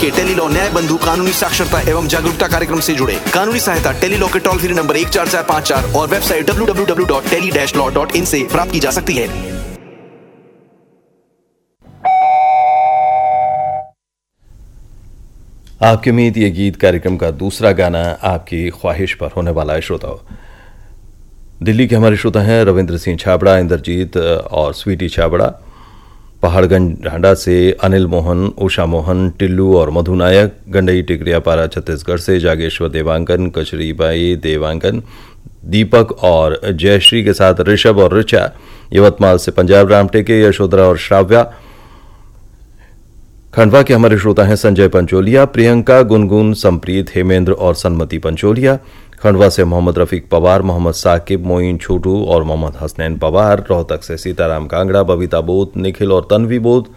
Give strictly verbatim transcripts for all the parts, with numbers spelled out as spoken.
के टेलीलॉ न्याय बंधु कानूनी साक्षरता एवं जागरूकता कार्यक्रम से जुड़े। कानूनी सहायता टेलीलॉ के टोल फ्री नंबर एक चार चार पाँच चार और website W W W dot tele dash law dot in से प्राप्त की जा सकती है। आपकी उम्मीद ये गीत कार्यक्रम का दूसरा गाना आपकी ख्वाहिश पर होने वाला है। श्रोताओं, दिल्ली के हमारे श्रोता हैं रविंद्र सिंह छाबड़ा, इंद्रजीत और स्वीटी छाबड़ा। पहाड़गंज ढांडा से अनिल मोहन, उषा मोहन, टिल्लू और मधु नायक। गंडई टिकरियापारा छत्तीसगढ़ से जागेश्वर देवांगन, कचरीबाई देवांगन, दीपक और जयश्री के साथ ऋषभ और ऋचा। यवतमाल से पंजाब रामटेके, यशोधरा और श्राव्या। खंडवा के हमारे श्रोता हैं संजय पंचोलिया, प्रियंका, गुनगुन, संप्रीत, हेमेंद्र और सन्मति पंचोलिया। खंडवा से मोहम्मद रफीक पवार, मोहम्मद साकिब, मोइन छोटू और मोहम्मद हसनैन पवार। रोहतक से सीताराम कांगड़ा, बबीता बोध, निखिल और तन्वी बोध।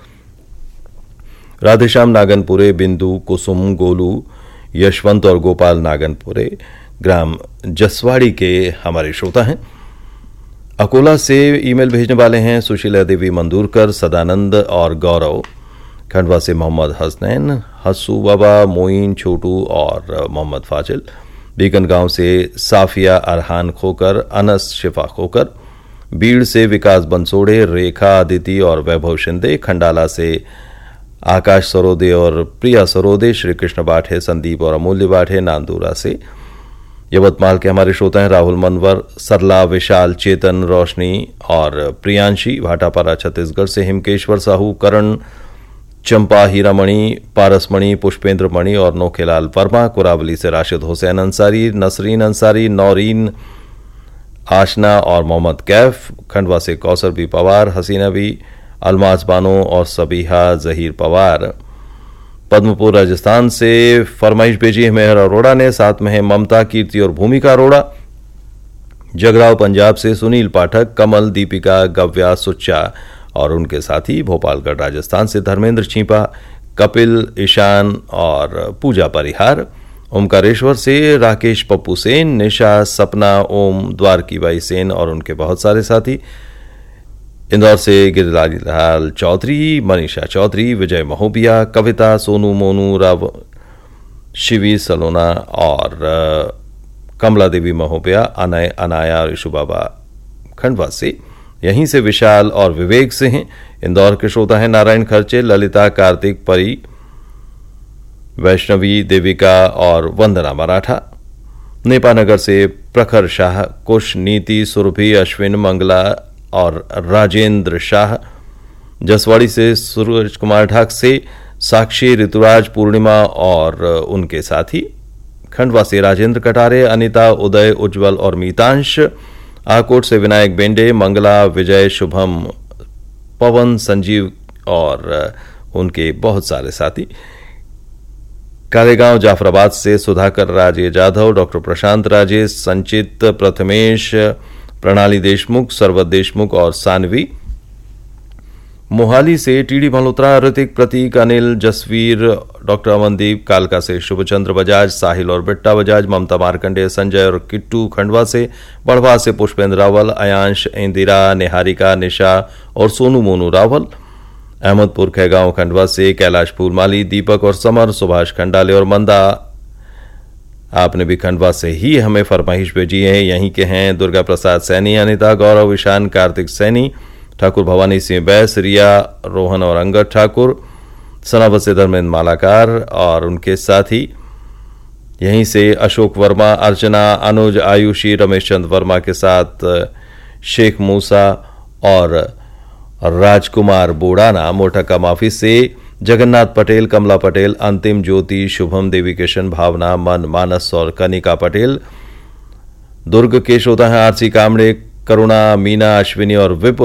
राधेश्याम नागनपुरे, बिंदु, कुसुम, गोलू, यशवंत और गोपाल नागनपुरे ग्राम जसवाड़ी के हमारे श्रोता हैं। अकोला से ईमेल भेजने वाले हैं सुशीला देवी मंदूरकर, सदानंद और गौरव। खंडवा से मोहम्मद हसनैन, हस्सू बाबा, मोइन छोटू और मोहम्मद फाजिल। बीकन गांव से साफिया अरहान खोकर, अनस शिफा खोकर। बीड़ से विकास बंसोड़े, रेखा अदिति और वैभव शिंदे। खंडाला से आकाश सरोदे और प्रिया सरोदे, श्री कृष्ण बाठे, संदीप और अमूल्य बाठे नांदूरा से। यवतमाल के हमारे श्रोता हैं राहुल मनवर, सरला, विशाल, चेतन, रोशनी और प्रियांशी। भाटापारा छत्तीसगढ़ से हिमकेश्वर साहू, करण, चंपा, हीरामणि, पारसमणि, पुष्पेंद्र मणि और नोखेलाल वर्मा। कुरावली से राशिद हुसैन अंसारी, नसरीन अंसारी, नौरीन, आशना और मोहम्मद कैफ। खंडवा से कौसर बी पवार, हसीना बी, अलमाज बानो और सबीहा जहीर पवार। पद्मपुर राजस्थान से फरमाइश भेजी है मेहर अरोड़ा ने, साथ में है ममता, कीर्ति और भूमिका अरोड़ा। जगराव पंजाब से सुनील पाठक, कमल, दीपिका, गव्या, सुच्चा और उनके साथी। भोपालगढ़ राजस्थान से धर्मेंद्र छीपा, कपिल, ईशान और पूजा परिहार। ओमकारेश्वर से राकेश पप्पू सेन, निशा, सपना, ओम, द्वारकीबाई सेन और उनके बहुत सारे साथी। इंदौर से गिरिलाल चौधरी, मनीषा चौधरी, विजय महोबिया, कविता, सोनू, मोनू, राव, शिवी सलोना और कमला देवी महोबिया, अनय, अनाया, ऋषु बाबा। खंडवा से यहीं से विशाल और विवेक से हैं। इंदौर के श्रोता हैं नारायण खर्चे, ललिता, कार्तिक, परी, वैष्णवी, देविका और वंदना मराठा। नेपानगर से प्रखर शाह, कुश, नीति, सुरभि, अश्विन, मंगला और राजेंद्र शाह। जसवाड़ी से सूरज कुमार ढाक से साक्षी, ऋतुराज, पूर्णिमा और उनके साथी। खंडवा से राजेंद्र कटारे, अनिता, उदय, उज्जवल और मीतांश। आकोट से विनायक बेंडे, मंगला, विजय, शुभम, पवन, संजीव और उनके बहुत सारे साथी। कालेगांव जाफराबाद से सुधाकर राजे जाधव, डॉक्टर प्रशांत राजेश, संचित, प्रथमेश, प्रणाली देशमुख, सरवत देशमुख और सानवी। मोहाली से टीडी मल्होत्रा, ऋतिक, प्रतीक, अनिल, जसवीर, डॉक्टर अमनदीप। कालका से शुभचंद्र बजाज, साहिल और बिट्टा बजाज, ममता मार्कंडे, संजय और किट्टू। खंडवा से बढ़वा से पुष्पेंद्र रावल, अयांश, इंदिरा, निहारिका, निशा और सोनू मोनू रावल। अहमदपुर खैगांव खंडवा से कैलाश फूलमाली, दीपक और समर, सुभाष खंडाले और मंदा। आपने भी खंडवा से ही हमें फरमाइश भेजी है, यहीं के हैं दुर्गा प्रसाद सैनी, अनिता, गौरव, ईशान, कार्तिक सैनी, ठाकुर भवानी सिंह बैस, रिया, रोहन और अंगद ठाकुर। सनावत से धर्मेंद्र मालाकार और उनके साथी। यहीं से अशोक वर्मा, अर्चना, अनुज, आयुषी, रमेश चंद वर्मा के साथ शेख मूसा और राजकुमार बोड़ाना। मोटका माफी से जगन्नाथ पटेल, कमला पटेल, अंतिम, ज्योति, शुभम, देवी किशन, भावना, मन, मानस और कनिका पटेल। दुर्ग के श्रोता हैं आरसी कामड़े, करुणा, मीना, अश्विनी और विपुल।